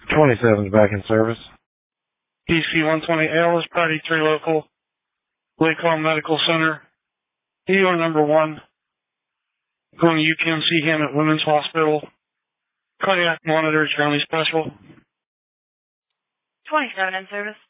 27 is back in service. DC 120L is Priority 3 local. Lake Hall Medical Center. ER number 1. Going to UPMC Hammett Women's Hospital. Cardiac monitor is currently special. 27 in service.